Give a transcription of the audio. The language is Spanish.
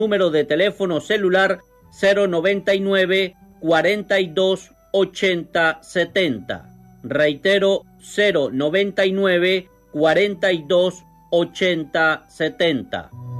número de teléfono celular 099 42 80 70. Reitero, 099 42 80 70.